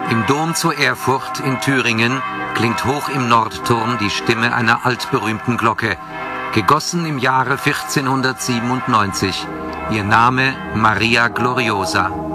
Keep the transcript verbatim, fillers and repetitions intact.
Im Dom zu Erfurt in Thüringen klingt hoch im Nordturm die Stimme einer altberühmten Glocke, gegossen im Jahre vierzehnhundertsiebenundneunzig. Ihr Name Maria Gloriosa.